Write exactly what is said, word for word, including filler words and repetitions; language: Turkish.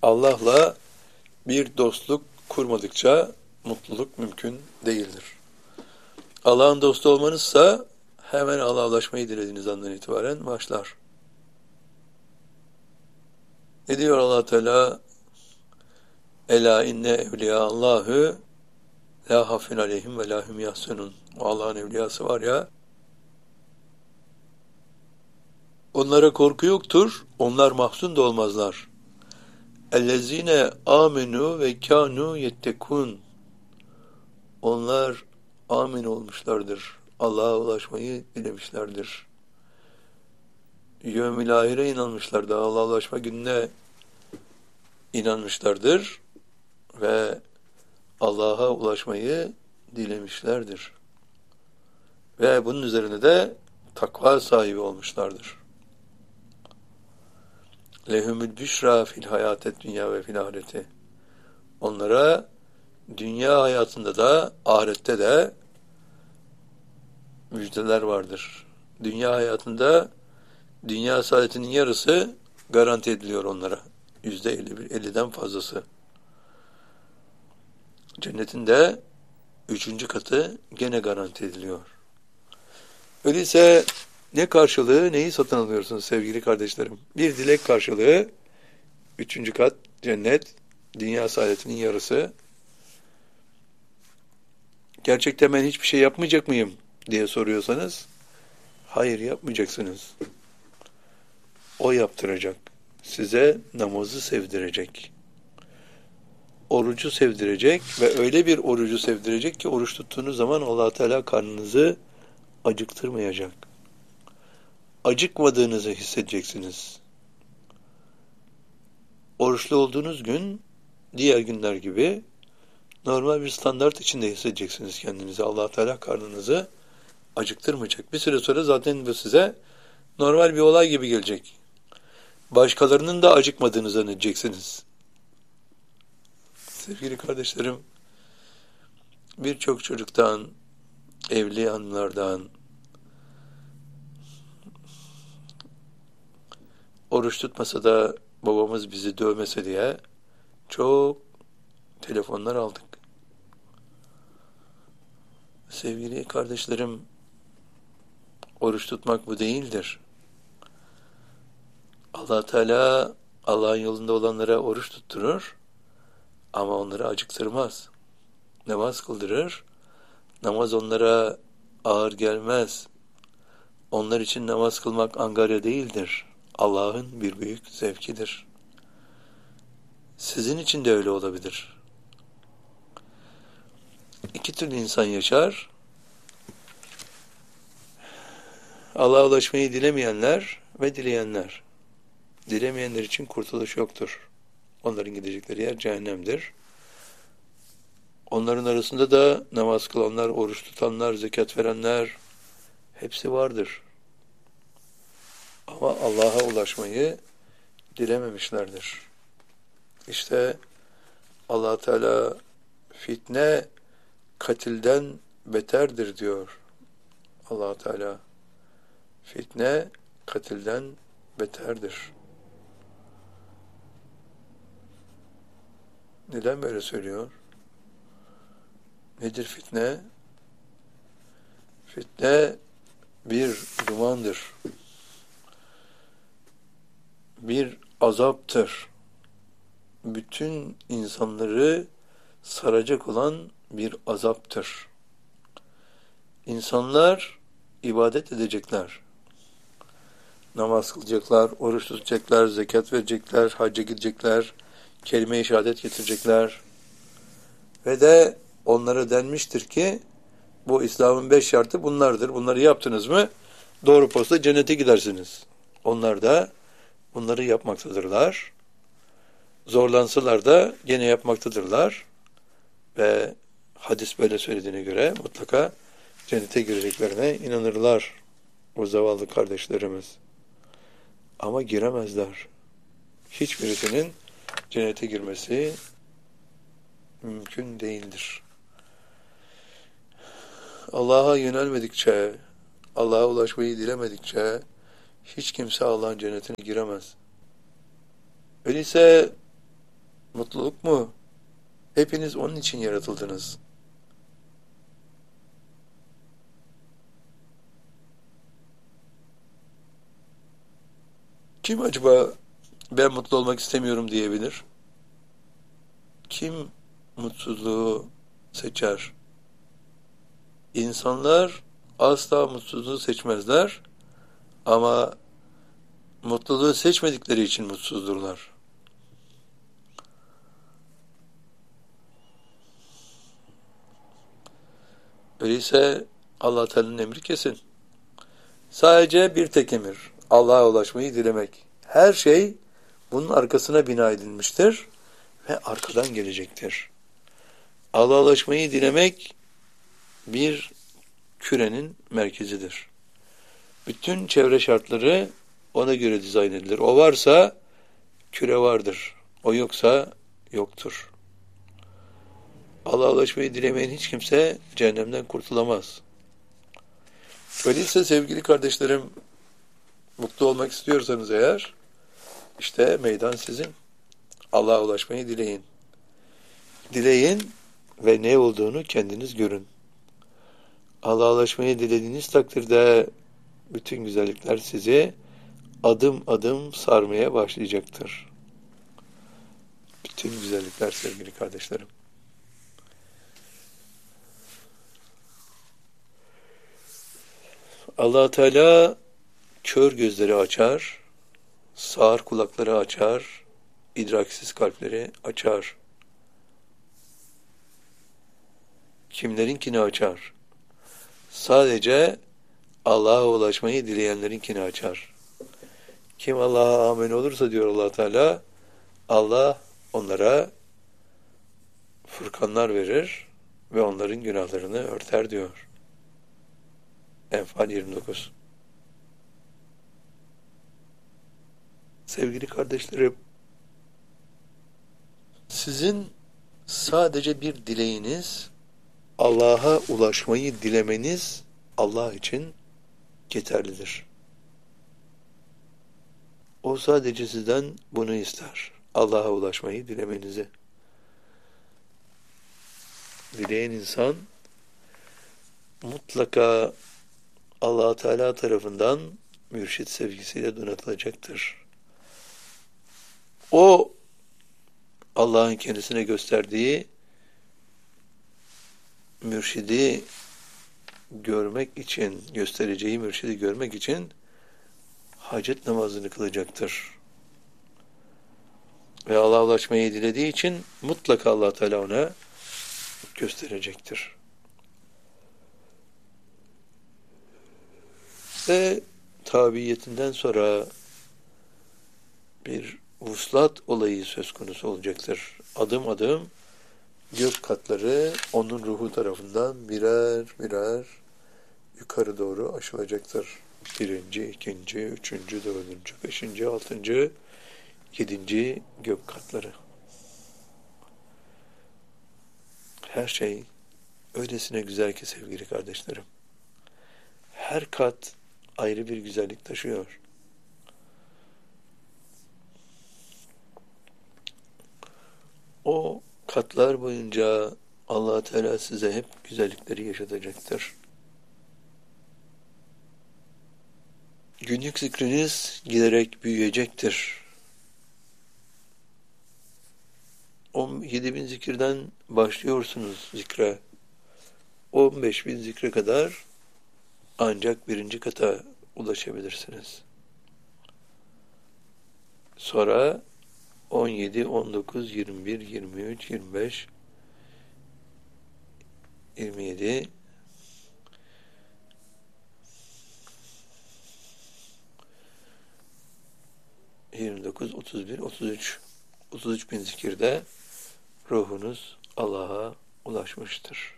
Allah'la bir dostluk kurmadıkça mutluluk mümkün değildir. Allah'ın dostu olmanızsa hemen Allah'laşmayı dilediğiniz andan itibaren başlar. Ne diyor Allah Teala? Ela inne evliya Allahü la hafin aleyhim ve la hum yahsenun. Allah'ın evliyası var ya, onlara korku yoktur, onlar mahzun da olmazlar. Ellezine amenu ve kanu yettekun. Onlar amin olmuşlardır. Allah'a ulaşmayı dilemişlerdir. Yevmil ahire inanmışlardır. Allah'a ulaşma gününe inanmışlardır ve Allah'a ulaşmayı dilemişlerdir. Ve bunun üzerine de takva sahibi olmuşlardır. Lehumül büşra fil hayatet dünya ve fil ahireti. Onlara dünya hayatında da ahirette de müjdeler vardır. Dünya hayatında dünya saadetinin yarısı garanti ediliyor onlara. Yüzde elli, elliden fazlası. Cennetin de üçüncü katı gene garanti ediliyor. Öyleyse ne karşılığı, neyi satın alıyorsunuz sevgili kardeşlerim? Bir dilek karşılığı, üçüncü kat cennet, dünya saadetinin yarısı. Gerçekten ben hiçbir şey yapmayacak mıyım diye soruyorsanız, hayır yapmayacaksınız. O yaptıracak. Size namazı sevdirecek. Orucu sevdirecek ve öyle bir orucu sevdirecek ki oruç tuttuğunuz zaman Allah Teala karnınızı acıktırmayacak. Acıkmadığınızı hissedeceksiniz. Oruçlu olduğunuz gün diğer günler gibi normal bir standart içinde hissedeceksiniz kendinizi. Allah Teala karnınızı acıktırmayacak. Bir süre sonra zaten bu size normal bir olay gibi gelecek. Başkalarının da acıkmadığını zannedeceksiniz. Sevgili kardeşlerim, birçok çocuktan, evli hanımlardan, oruç tutmasa da babamız bizi dövmese diye çok telefonlar aldık. Sevgili kardeşlerim, oruç tutmak bu değildir. Allah Teala Allah'ın yolunda olanlara oruç tutturur ama onları acıktırmaz. Namaz kıldırır. Namaz onlara ağır gelmez. Onlar için namaz kılmak angarya değildir. Allah'ın bir büyük zevkidir. Sizin için de öyle olabilir. İki türlü insan yaşar. Allah'a ulaşmayı dilemeyenler ve dileyenler. Dilemeyenler için kurtuluş yoktur. Onların gidecekleri yer cehennemdir. Onların arasında da namaz kılanlar, oruç tutanlar, zekat verenler hepsi vardır. Ama Allah'a ulaşmayı dilememişlerdir. İşte Allah Teala fitne katilden beterdir diyor. Allah Teala fitne katilden beterdir. Neden böyle söylüyor? Nedir fitne? Fitne bir dumandır. Bir azaptır. Bütün insanları saracak olan bir azaptır. İnsanlar ibadet edecekler. Namaz kılacaklar, oruç tutacaklar, zekat verecekler, hacca gidecekler, kelime-i şehadet getirecekler. Ve de onlara denmiştir ki bu İslam'ın beş şartı bunlardır. Bunları yaptınız mı doğru posta cennete gidersiniz. Onlar da bunları yapmaktadırlar. Zorlansalar da gene yapmaktadırlar. Ve hadis böyle söylediğine göre mutlaka cennete gireceklerine inanırlar o zavallı kardeşlerimiz. Ama giremezler. Hiçbirisinin cennete girmesi mümkün değildir. Allah'a yönelmedikçe, Allah'a ulaşmayı dilemedikçe hiç kimse Allah'ın cennetine giremez. Öyleyse Mutluluk mu? Hepiniz onun için yaratıldınız. Kim acaba ben mutlu olmak istemiyorum diyebilir? Kim mutsuzluğu seçer? İnsanlar asla mutsuzluğu seçmezler ama mutluluğu seçmedikleri için mutsuzdurlar. Öyleyse Allah Teala'nın emri kesin. Sadece bir tek emir. Allah'a ulaşmayı dilemek. Her şey bunun arkasına bina edilmiştir ve arkadan gelecektir. Allah'a ulaşmayı dilemek bir kürenin merkezidir. Bütün çevre şartları ona göre dizayn edilir. O varsa küre vardır. O yoksa yoktur. Allah'a ulaşmayı dilemeyen hiç kimse cehennemden kurtulamaz. Öyleyse sevgili kardeşlerim, mutlu olmak istiyorsanız eğer, işte meydan sizin. Allah'a ulaşmayı dileyin. Dileyin ve ne olduğunu kendiniz görün. Allah'a ulaşmayı dilediğiniz takdirde bütün güzellikler sizi adım adım sarmaya başlayacaktır. Bütün güzellikler sevgili kardeşlerim. Allah Teala kör gözleri açar, sağır kulakları açar, idraksiz kalpleri açar. Kimlerinkini açar? Sadece Allah'a ulaşmayı dileyenlerinkini açar. Kim Allah'a amin olursa diyor Allah Teala, Allah onlara furkanlar verir ve onların günahlarını örter diyor. Enfal yirmi dokuz. Sevgili kardeşlerim, sizin sadece bir dileğiniz, Allah'a ulaşmayı dilemeniz Allah için yeterlidir. O sadece sizden bunu ister. Allah'a ulaşmayı dilemenizi. Dileyen insan mutlaka Allah Teala tarafından mürşit sevgisiyle donatılacaktır. O Allah'ın kendisine gösterdiği mürşidi görmek için, göstereceği mürşidi görmek için hacet namazını kılacaktır. Ve Allah'a ulaşmayı dilediği için mutlaka Allah Teala ona gösterecektir. Ve tabiyetinden sonra bir vuslat olayı söz konusu olacaktır. Adım adım gök katları onun ruhu tarafından birer birer yukarı doğru aşılacaktır. Birinci, ikinci, üçüncü, dördüncü, beşinci, altıncı, yedinci gök katları. Her şey öylesine güzel ki sevgili kardeşlerim. Her kat ayrı bir güzellik taşıyor. O katlar boyunca Allah Teala size hep güzellikleri yaşatacaktır. Günlük zikriniz giderek büyüyecektir. on yedi bin zikirden başlıyorsunuz zikre. on beş bin zikre kadar ancak birinci kata ulaşabilirsiniz. Sonra on yedi, on dokuz, yirmi bir, yirmi üç, yirmi beş, yirmi yedi, yirmi dokuz, otuz bir, otuz üç, otuz üç bin zikirde ruhunuz Allah'a ulaşmıştır.